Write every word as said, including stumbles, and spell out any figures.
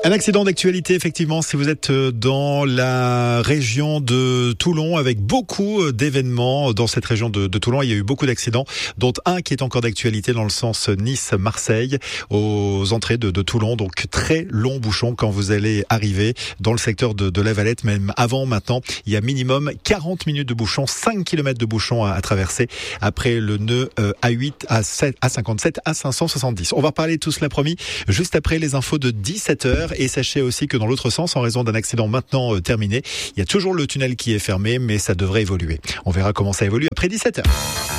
Un accident d'actualité, effectivement, si vous êtes dans la région de Toulon, avec beaucoup d'événements dans cette région de, de Toulon. Il y a eu beaucoup d'accidents, dont un qui est encore d'actualité dans le sens Nice-Marseille, aux entrées de, de Toulon. Donc, très long bouchon quand vous allez arriver dans le secteur de, de la Valette. Même avant, maintenant, il y a minimum quarante minutes de bouchon, cinq kilomètres de bouchon à, à traverser après le nœud euh, A huit, A sept, A cinquante-sept, A cinq cent soixante-dix. On va parler de tout cela, promis, juste après les infos de dix-sept heures. Et sachez aussi que dans l'autre sens, en raison d'un accident maintenant euh, terminé, il y a toujours le tunnel qui est fermé, mais ça devrait évoluer. On verra comment ça évolue après dix-sept heures.